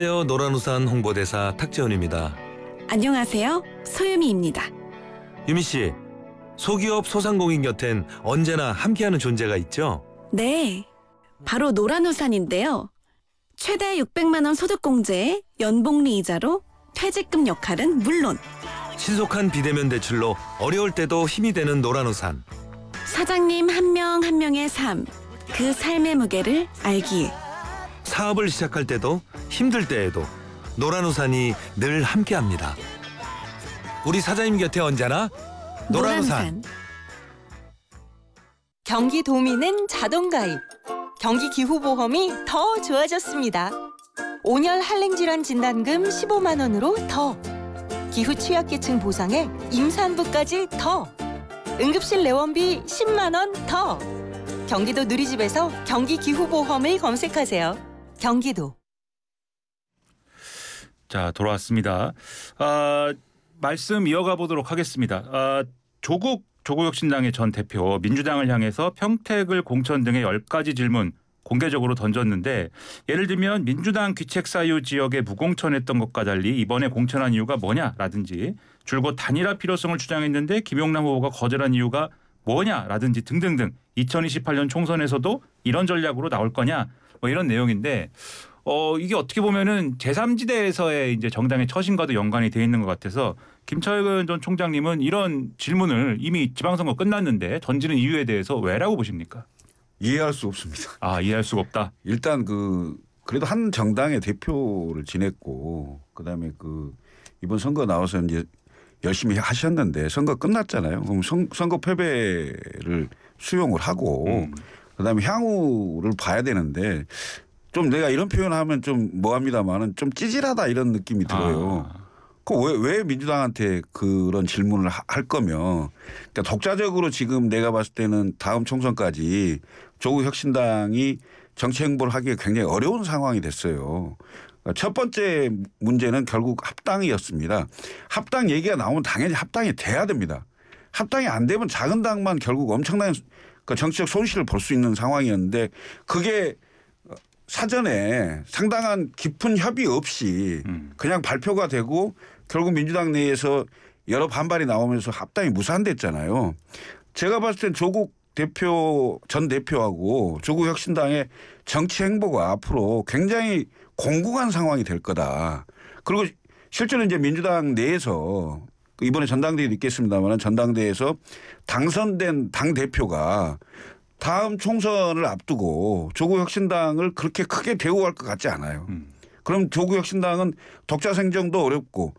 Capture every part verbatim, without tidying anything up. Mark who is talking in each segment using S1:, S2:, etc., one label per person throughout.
S1: 안녕하세요. 노란우산 홍보대사 탁재훈입니다.
S2: 안녕하세요. 소유미입니다.
S1: 유미 씨, 소기업 소상공인 곁엔 언제나 함께하는 존재가 있죠?
S2: 네, 바로 노란우산인데요. 최대 육백만 원 소득공제에 연복리 이자로 퇴직금 역할은 물론
S1: 신속한 비대면 대출로 어려울 때도 힘이 되는 노란우산.
S2: 사장님 한 명 한 명의 삶, 그 삶의 무게를 알기에
S1: 사업을 시작할 때도 힘들 때에도 노란우산이 늘 함께합니다. 우리 사장님 곁에 언제나 노란우산.
S3: 경기도민은 자동가입, 경기기후보험이 더 좋아졌습니다. 온열 한랭질환 진단금 십오만 원으로 더, 기후 취약계층 보상에 임산부까지 더, 응급실 내원비 십만 원 더. 경기도 누리집에서 경기기후보험을 검색하세요. 경기도.
S4: 자, 돌아왔습니다. 아, 말씀 이어가 보도록 하겠습니다. 아, 조국 조국혁신당의 전 대표 민주당을 향해서 평택을 공천 등의 열 가지 질문 공개적으로 던졌는데, 예를 들면 민주당 귀책사유 지역에 무공천했던 것과 달리 이번에 공천한 이유가 뭐냐라든지, 줄곧 단일화 필요성을 주장했는데 김용남 후보가 거절한 이유가 뭐냐라든지 등등등, 이천이십팔 년 총선에서도 이런 전략으로 나올 거냐, 뭐 이런 내용인데, 어 이게 어떻게 보면은 제삼 지대에서의 이제 정당의 처신과도 연관이 돼 있는 것 같아서 김철근 전 총장님은 이런 질문을 이미 지방선거 끝났는데 던지는 이유에 대해서 왜라고 보십니까?
S5: 이해할 수 없습니다.
S4: 아, 이해할 수가 없다.
S5: 일단 그 그래도 한 정당의 대표를 지냈고, 그다음에 그 이번 선거 나와서 이제 열심히 하셨는데 선거 끝났잖아요. 그럼 선, 선거 패배를 수용을 하고 음. 그다음에 향후를 봐야 되는데, 좀 내가 이런 표현하면 좀 뭐합니다만은 좀 찌질하다 이런 느낌이 들어요. 아. 그 왜, 왜 민주당한테 그런 질문을 하, 할 거면, 그러니까 독자적으로 지금 내가 봤을 때는 다음 총선까지 조국 혁신당이 정치 행보를 하기에 굉장히 어려운 상황이 됐어요. 그러니까 첫 번째 문제는 결국 합당이었습니다. 합당 얘기가 나오면 당연히 합당이 돼야 됩니다. 합당이 안 되면 작은 당만 결국 엄청난 정치적 손실을 볼 수 있는 상황이었는데, 그게 사전에 상당한 깊은 협의 없이 그냥 발표가 되고 결국 민주당 내에서 여러 반발이 나오면서 합당이 무산됐잖아요. 제가 봤을 땐 조국 대표 전 대표하고 조국 혁신당의 정치 행보가 앞으로 굉장히 공공한 상황이 될 거다. 그리고 실제로 이제 민주당 내에서 이번에 전당대회도 있겠습니다만 전당대회에서 당선된 당 대표가 다음 총선을 앞두고 조국 혁신당을 그렇게 크게 대우할 것 같지 않아요. 음. 그럼 조국 혁신당은 독자 생존도 어렵고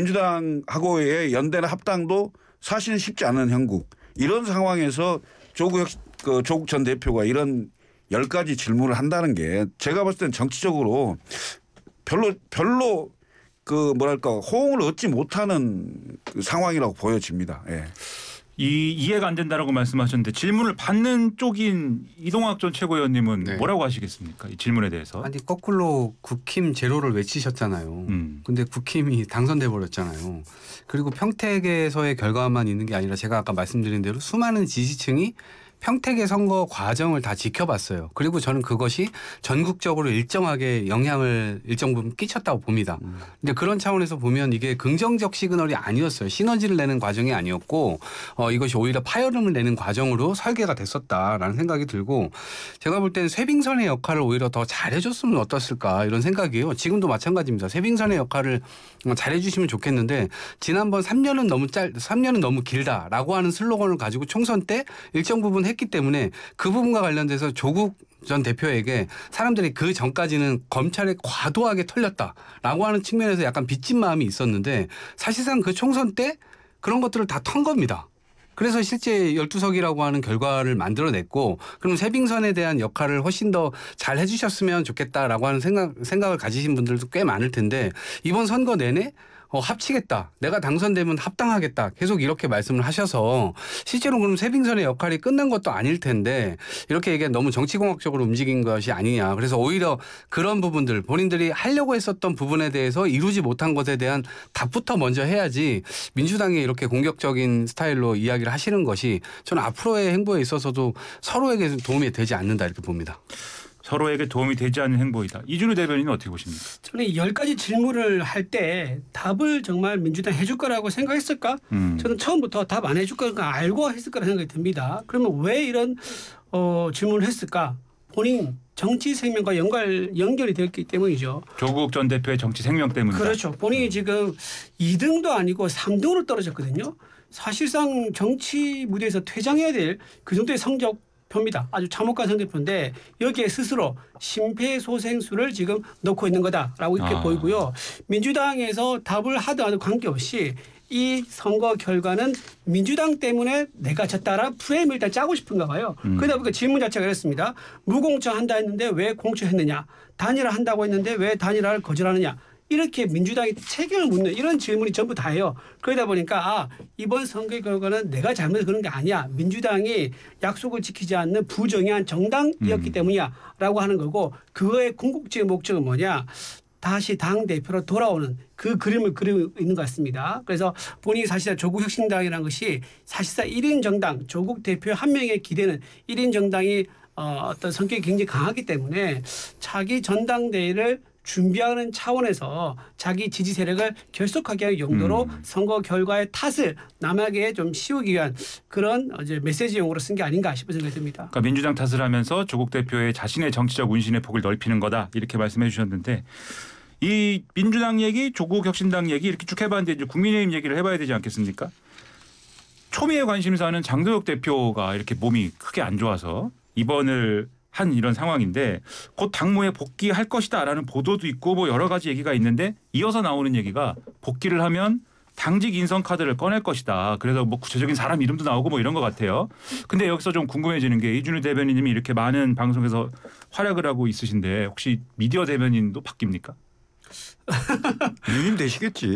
S5: 민주당하고의 연대나 합당도 사실은 쉽지 않은 형국. 이런 상황에서 조국, 혁, 그 조국 전 대표가 이런 열 가지 질문을 한다는 게 제가 봤을 땐 정치적으로 별로 별로 그 뭐랄까 호응을 얻지 못하는 그 상황이라고 보여집니다. 예.
S4: 이 이해가 안 된다라고 말씀하셨는데, 질문을 받는 쪽인 이동학 전 최고위원님은 네. 뭐라고 하시겠습니까? 이 질문에 대해서.
S6: 아니 거꾸로 국힘 제로를 외치셨잖아요. 음. 근데 국힘이 당선돼 버렸잖아요. 그리고 평택에서의 결과만 있는 게 아니라 제가 아까 말씀드린 대로 수많은 지지층이 평택의 선거 과정을 다 지켜봤어요. 그리고 저는 그것이 전국적으로 일정하게 영향을 일정 부분 끼쳤다고 봅니다. 음. 근데 그런 차원에서 보면 이게 긍정적 시그널이 아니었어요. 시너지를 내는 과정이 아니었고 어, 이것이 오히려 파열음을 내는 과정으로 설계가 됐었다라는 생각이 들고, 제가 볼 때는 쇠빙선의 역할을 오히려 더 잘해줬으면 어떻을까 이런 생각이에요. 지금도 마찬가지입니다. 쇠빙선의 역할을 잘해주시면 좋겠는데, 지난번 삼 년은 너무 짧, 삼 년은 너무 길다라고 하는 슬로건을 가지고 총선 때 일정 부분 했기 때문에 그 부분과 관련돼서 조국 전 대표에게 사람들이 그 전까지는 검찰에 과도하게 털렸다라고 하는 측면에서 약간 빚진 마음이 있었는데, 사실상 그 총선 때 그런 것들을 다 턴 겁니다. 그래서 실제 열두 석이라고 하는 결과를 만들어냈고, 그럼 쇠빙선에 대한 역할을 훨씬 더 잘 해주셨으면 좋겠다라고 하는 생각, 생각을 가지신 분들도 꽤 많을 텐데, 이번 선거 내내 어, 합치겠다. 내가 당선되면 합당하겠다. 계속 이렇게 말씀을 하셔서 실제로 그럼 쇠빙선의 역할이 끝난 것도 아닐 텐데 이렇게 얘기하면 너무 정치공학적으로 움직인 것이 아니냐. 그래서 오히려 그런 부분들 본인들이 하려고 했었던 부분에 대해서 이루지 못한 것에 대한 답부터 먼저 해야지 민주당이 이렇게 공격적인 스타일로 이야기를 하시는 것이 저는 앞으로의 행보에 있어서도 서로에게 도움이 되지 않는다 이렇게 봅니다.
S4: 서로에게 도움이 되지 않는 행보이다. 이준우 대변인은 어떻게 보십니까?
S7: 저는 열 가지 질문을 할 때 답을 정말 민주당 해줄 거라고 생각했을까?
S4: 음.
S7: 저는 처음부터 답 안 해줄 거니까 알고 했을 거라 생각이 듭니다. 그러면 왜 이런 어, 질문을 했을까? 본인 정치 생명과 연관 연결이 되었기 때문이죠.
S4: 조국 전 대표의 정치 생명 때문이다.
S7: 그렇죠. 본인이 지금 이 등도 아니고 삼 등으로 떨어졌거든요. 사실상 정치 무대에서 퇴장해야 될 그 정도의 성적표입니다. 아주 참혹한 성적표인데 여기에 스스로 심폐소생술을 지금 넣고 있는 거다라고 이렇게
S4: 아.
S7: 보이고요. 민주당에서 답을 하든 안 하든 관계없이 이 선거 결과는 민주당 때문에 내가 졌다라 프레임을 일단 짜고 싶은가 봐요.
S4: 음.
S7: 그러다 보니까 질문 자체가 이렇습니다. 무공천한다 했는데 왜 공천했느냐. 단일화한다고 했는데 왜 단일화를 거절하느냐. 이렇게 민주당이 책임을 묻는 이런 질문이 전부 다예요. 그러다 보니까 아 이번 선거 결과는 내가 잘못해서 그런 게 아니야. 민주당이 약속을 지키지 않는 부정의한 정당이었기
S4: 음.
S7: 때문이야 라고 하는 거고 그거의 궁극적인 목적은 뭐냐. 다시 당대표로 돌아오는 그 그림을 그리고 있는 것 같습니다. 그래서 본인이 사실상 조국혁신당이라는 것이 사실상 일 인 정당 조국 대표 한 명에 기대는 일 인 정당이 어, 어떤 성격이 굉장히 강하기 때문에 자기 전당대회를 준비하는 차원에서 자기 지지 세력을 결속하게 하는 용도로
S4: 음.
S7: 선거 결과의 탓을 남에게 좀 씌우기 위한 그런 이제 메시지용으로 쓴 게 아닌가 싶은 생각이 듭니다.
S4: 그러니까 민주당 탓을 하면서 조국 대표의 자신의 정치적 운신의 폭을 넓히는 거다 이렇게 말씀해 주셨는데 이 민주당 얘기, 조국 혁신당 얘기 이렇게 쭉 해봤는데 이제 국민의힘 얘기를 해봐야 되지 않겠습니까? 초미의 관심사는 장도혁 대표가 이렇게 몸이 크게 안 좋아서 입원을 한 이런 상황인데 곧 당무에 복귀할 것이다라는 보도도 있고 뭐 여러 가지 얘기가 있는데 이어서 나오는 얘기가 복귀를 하면 당직 인선 카드를 꺼낼 것이다. 그래서 뭐 구체적인 사람 이름도 나오고 뭐 이런 것 같아요. 근데 여기서 좀 궁금해지는 게 이준우 대변인님이 이렇게 많은 방송에서 활약을 하고 있으신데 혹시 미디어 대변인도 바뀝니까?
S5: 누님 되시겠지.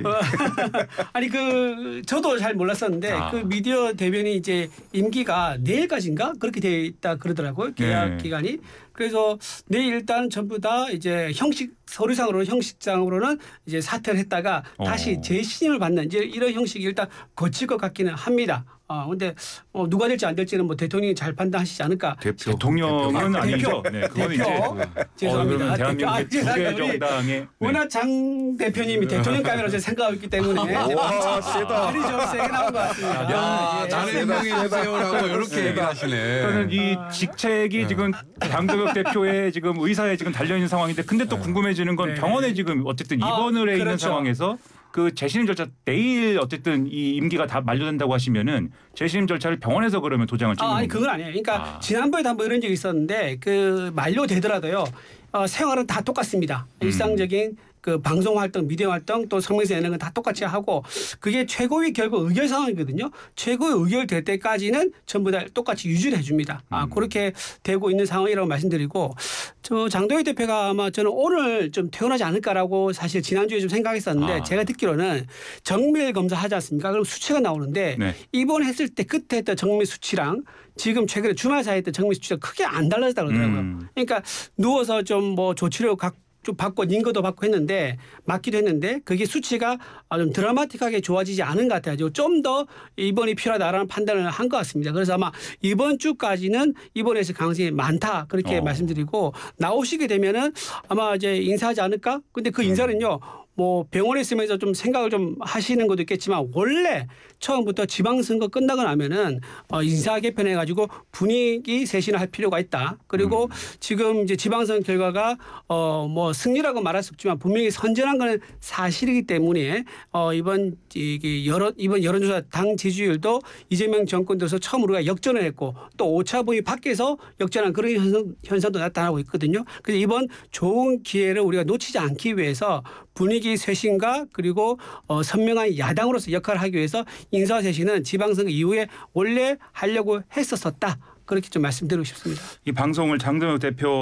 S7: 아니 그 저도 잘 몰랐었는데
S4: 아.
S7: 그 미디어 대변이 이제 임기가 내일까지인가 그렇게 돼 있다 그러더라고요. 계약
S4: 네.
S7: 기간이. 그래서 내일 일단 전부 다 이제 형식 서류상으로는 형식상으로는 이제 사퇴를 했다가 다시
S4: 어.
S7: 재신임을 받는 이제 이런 형식이 일단 거칠 것 같기는 합니다. 아 근데 어, 누가 될지 안 될지는 뭐 대통령이 잘 판단하시지 않을까.
S5: 대표.
S4: 대통령은
S7: 대표.
S4: 아니죠. 네, 그거는
S7: 대표.
S4: 이제 어,
S7: 죄송합니다.
S4: 그러면 대한민국의
S7: 아,
S4: 두 개
S7: 죄송합니다. 우리
S4: 정당의 네.
S7: 워낙 장 대표님이 대통령감이라고 제가 생각하고 있기 때문에
S5: 와, 세다.
S7: 말이 좀 세게 나온 것 같습니다.
S6: 야,
S7: 예.
S6: 나는 임명해 주세요라고 이렇게 얘기하시네.
S4: 그러니까 이 직책이 지금 장도혁 대표의 지금 의사에 지금 달려 있는 상황인데 근데 또 궁금해지는 건
S7: 네.
S4: 병원에 지금 어쨌든
S7: 아,
S4: 입원을 해 있는
S7: 그렇죠.
S4: 상황에서 그 재신임 절차 내일 어쨌든 이 임기가 다 만료된다고 하시면은 재신임 절차를 병원에서 그러면 도장을 찍는
S7: 아, 아니
S4: 건가요?
S7: 그건 아니에요. 그러니까
S4: 아.
S7: 지난번에도 한번 이런 적이 있었는데 그 만료되더라도요. 어, 생활은 다 똑같습니다.
S4: 음.
S7: 일상적인 그 방송 활동, 미디어 활동 또 성명서 내는 건 다 똑같이 하고 그게 최고위 결국 의결 상황이거든요. 최고위 의결 될 때까지는 전부 다 똑같이 유지를 해줍니다. 아
S4: 음.
S7: 그렇게 되고 있는 상황이라고 말씀드리고 저 장도혁 대표가 아마 저는 오늘 좀 퇴원하지 않을까라고 사실 지난주에 좀 생각했었는데
S4: 아.
S7: 제가 듣기로는 정밀 검사 하지 않습니까? 그럼 수치가 나오는데
S4: 네.
S7: 입원했을 때 그때 했던 정밀 수치랑 지금 최근에 주말 사이에 했던 정밀 수치가 크게 안 달라졌다고 그러더라고요.
S4: 음.
S7: 그러니까 누워서 좀 뭐 조치료 각 좀 받고 닌거도 받고 했는데 맞기도 했는데 그게 수치가 좀 드라마틱하게 좋아지지 않은 것 같아요. 좀 더 입원이 필요하다라는 판단을 한 것 같습니다. 그래서 아마 이번 주까지는 입원했을 가능성이 많다 그렇게
S4: 어.
S7: 말씀드리고 나오시게 되면은 아마 이제 인사하지 않을까? 근데 그 인사는요. 뭐 병원에 있으면서 좀 생각을 좀 하시는 것도 있겠지만 원래 처음부터 지방선거 끝나고 나면은 어 인사 개편해 가지고 분위기 쇄신을 할 필요가 있다. 그리고
S4: 음.
S7: 지금 이제 지방선거 결과가 어 뭐 승리라고 말할 수 없지만 분명히 선전한 건 사실이기 때문에 어 이번 이게 여론 이번 여론조사 당 지지율도 이재명 정권 들어서 처음 우리가 역전을 했고 또 오차범위 밖에서 역전한 그런 현상, 현상도 나타나고 있거든요. 그래서 이번 좋은 기회를 우리가 놓치지 않기 위해서 분위기 쇄신과 그리고 어, 선명한 야당으로서 역할을 하기 위해서 인사 쇄신은 지방선거 이후에 원래 하려고 했었었다. 그렇게 좀 말씀드리고 싶습니다.
S4: 이 방송을 장도혁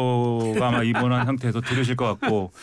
S4: 대표가 아마 입원한 상태에서 들으실 것 같고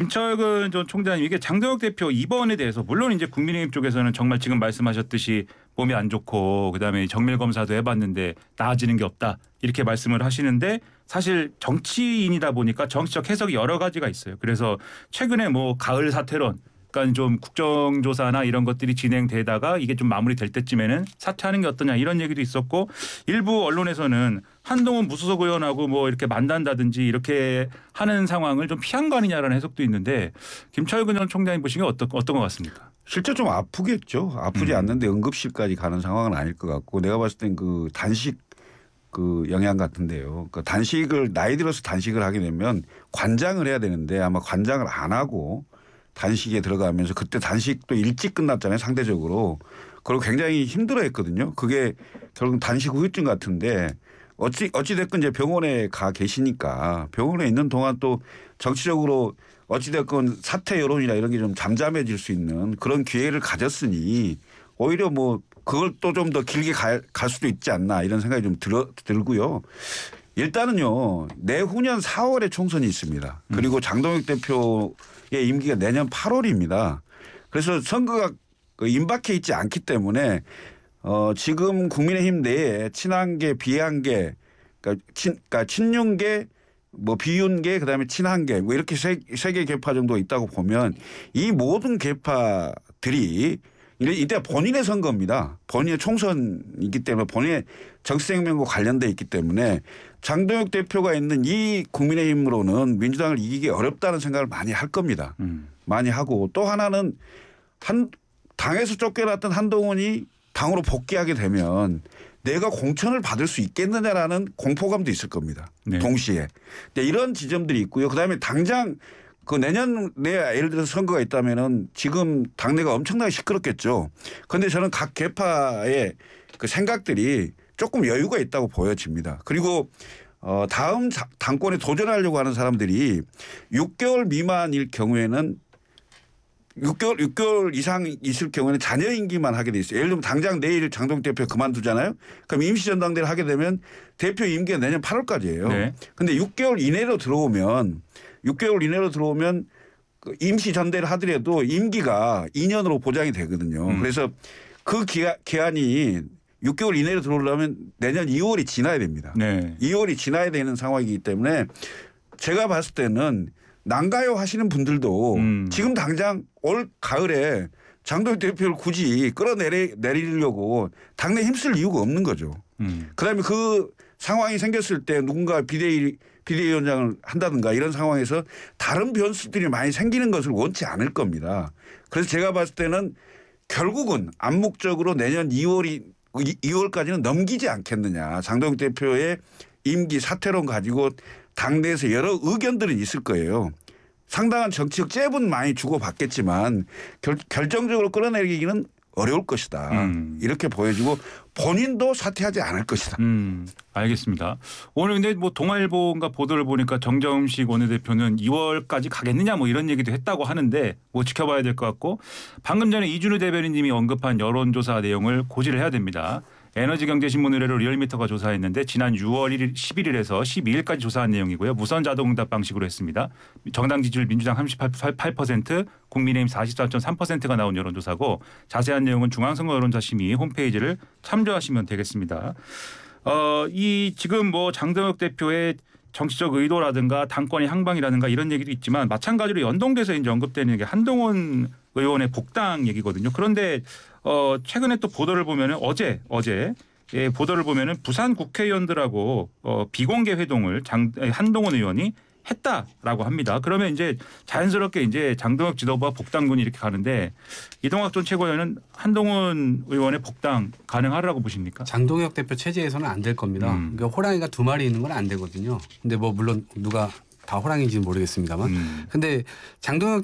S4: 김철근 전 총장님 이게 장도혁 대표 입원에 대해서 물론 이제 국민의힘 쪽에서는 정말 지금 말씀하셨듯이 몸이 안 좋고 그다음에 정밀 검사도 해봤는데 나아지는 게 없다 이렇게 말씀을 하시는데 사실 정치인이다 보니까 정치적 해석이 여러 가지가 있어요. 그래서 최근에 뭐 가을 사태론 그러니까 좀 국정조사나 이런 것들이 진행되다가 이게 좀 마무리될 때쯤에는 사퇴하는 게 어떠냐 이런 얘기도 있었고 일부 언론에서는 한동훈 무소속 의원하고 뭐 이렇게 만난다든지 이렇게 하는 상황을 좀 피한 거 아니냐라는 해석도 있는데 김철근 전 총장이 보시기에 어떤 어떤 것 같습니까?
S5: 실제 좀 아프겠죠. 아프지
S4: 음.
S5: 않는데 응급실까지 가는 상황은 아닐 것 같고 내가 봤을 땐 그 단식 그 영향 같은데요. 그 단식을 나이 들어서 단식을 하게 되면 관장을 해야 되는데 아마 관장을 안 하고 단식에 들어가면서 그때 단식도 일찍 끝났잖아요. 상대적으로. 그리고 굉장히 힘들어했거든요. 그게 결국 단식 후유증 같은데 어찌 어찌 됐건 이제 병원에 가 계시니까 병원에 있는 동안 또 정치적으로 어찌 됐건 사퇴 여론이나 이런 게 좀 잠잠해질 수 있는 그런 기회를 가졌으니 오히려 뭐 그걸 또 좀 더 길게 갈, 갈 수도 있지 않나 이런 생각이 좀 들어, 들고요. 일단은요. 내후년 사월에 총선이 있습니다. 그리고 장동혁 대표의 임기가 내년 팔월입니다. 그래서 선거가 임박해 있지 않기 때문에 어 지금 국민의힘 내에 친한계 비한계 그러니까, 친, 그러니까 친윤계 뭐 비윤계 그다음에 친한계 뭐 이렇게 세, 세 개 계파 정도 있다고 보면 이 모든 계파들이 이때 본인의 선거입니다. 본인의 총선이기 때문에 본인의 정치생명과 관련돼 있기 때문에 장동혁 대표가 있는 이 국민의힘으로는 민주당을 이기기 어렵다는 생각을 많이 할 겁니다. 음. 많이 하고 또 하나는 한 당에서 쫓겨났던 한동훈이 당으로 복귀하게 되면 내가 공천을 받을 수 있겠느냐라는 공포감도 있을 겁니다. 네. 동시에. 이런 지점들이 있고요. 그다음에 당장 그 내년 내에 예를 들어서 선거가 있다면은 지금 당내가 엄청나게 시끄럽겠죠. 그런데 저는 각 계파의 그 생각들이 조금 여유가 있다고 보여집니다. 그리고 어 다음 당권에 도전하려고 하는 사람들이 육 개월 미만일 경우에는 육 개월, 육 개월 이상 있을 경우에는 자녀 임기만 하게 돼 있어요. 예를 들면 당장 내일 장동혁 대표 그만두잖아요. 그럼 임시전당대를 하게 되면 대표 임기가 내년 팔월까지예요. 그런데 네. 육 개월 이내로 들어오면 육 개월 이내로 들어오면 임시전대를 하더라도 임기가 이 년으로 보장이 되거든요. 음. 그래서 그 기한, 기한이 육 개월 이내로 들어오려면 내년 이월이 지나야 됩니다. 네. 이월이 지나야 되는 상황이기 때문에 제가 봤을 때는 난가요 하시는 분들도 음. 지금 당장 올 가을에 장동혁 대표를 굳이 끌어내리려고 당내 힘쓸 이유가 없는 거죠. 음. 그다음에 그 상황이 생겼을 때 누군가 비대위, 비대위원장을 한다든가 이런 상황에서 다른 변수들이 많이 생기는 것을 원치 않을 겁니다. 그래서 제가 봤을 때는 결국은 암묵적으로 내년 이월이 이월까지는 넘기지 않겠느냐. 장동혁 대표의 임기 사퇴론 가지고 당내에서 여러 의견들은 있을 거예요. 상당한 정치적 잽은 많이 주고받겠지만 결, 결정적으로 끌어내리기는 어려울 것이다. 음. 이렇게 보여지고 본인도 사퇴하지 않을 것이다.
S4: 음, 알겠습니다. 오늘 근데 뭐 동아일보인가 보도를 보니까 정점식 원내대표는 이월까지 가겠느냐 뭐 이런 얘기도 했다고 하는데 뭐 지켜봐야 될 것 같고 방금 전에 이준우 대변인님이 언급한 여론조사 내용을 고지를 해야 됩니다. 에너지경제신문 의뢰로 리얼미터가 조사했는데 지난 유월 십일일에서 십이일까지 조사한 내용이고요. 무선 자동응답 방식으로 했습니다. 정당 지지율 민주당 삼십팔 퍼센트, 국민의힘 사십사 점 삼 퍼센트가 나온 여론조사고 자세한 내용은 중앙선거여론자심의 홈페이지를 참조하시면 되겠습니다. 어, 이 지금 뭐 장동혁 대표의 정치적 의도라든가 당권의 향방이라든가 이런 얘기도 있지만 마찬가지로 연동돼서 이제 언급되는 게 한동훈 의원의 복당 얘기거든요. 그런데 어 최근에 또 보도를 보면은 어제 어제 예, 보도를 보면은 부산 국회의원들하고 어 비공개 회동을 장 한동훈 의원이 했다라고 합니다. 그러면 이제 자연스럽게 이제 장동혁 지도부와 복당군이 이렇게 가는데 이동학 전 최고위원은 한동훈 의원의 복당 가능하라고 보십니까?
S6: 장동혁 대표 체제에서는 안 될 겁니다. 음. 그러니까 호랑이가 두 마리 있는 건 안 되거든요. 근데 뭐 물론 누가 다 호랑이인지는 모르겠습니다만. 음. 근데 장동혁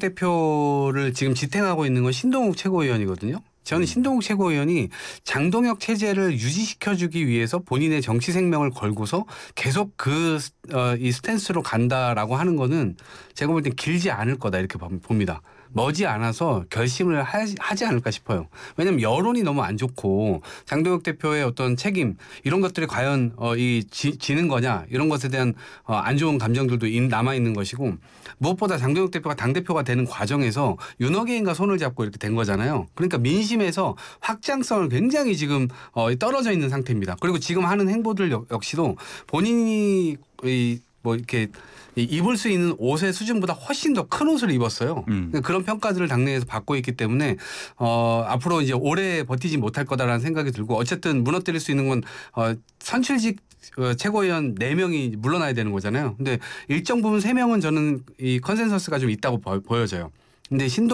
S6: 대표를 지금 지탱하고 있는 건 신동욱 최고위원이거든요. 저는 신동욱 최고위원이 장동혁 체제를 유지시켜주기 위해서 본인의 정치 생명을 걸고서 계속 그, 어, 이 스탠스로 간다라고 하는 거는 제가 볼 땐 길지 않을 거다 이렇게 봅니다. 머지 않아서 결심을 하지 않을까 싶어요. 왜냐하면 여론이 너무 안 좋고 장동혁 대표의 어떤 책임 이런 것들이 과연 어, 이 지, 지는 거냐 이런 것에 대한 어, 안 좋은 감정들도 남아 있는 것이고 무엇보다 장동혁 대표가 당대표가 되는 과정에서 윤호개인과 손을 잡고 이렇게 된 거잖아요. 그러니까 민심에서 확장성을 굉장히 지금 어, 떨어져 있는 상태입니다. 그리고 지금 하는 행보들 역시도 본인이 이 뭐 이렇게 입을 수 있는 옷의 수준보다 훨씬 더 큰 옷을 입었어요.
S4: 음.
S6: 그런 평가들을 당내에서 받고 있기 때문에 어, 앞으로 이제 오래 버티지 못할 거다라는 생각이 들고 어쨌든 무너뜨릴 수 있는 건 어, 선출직 어, 최고위원 네 명이 물러나야 되는 거잖아요. 근데 일정 부분 세 명은 저는 이 컨센서스가 좀 있다고 보, 보여져요. 근데 신동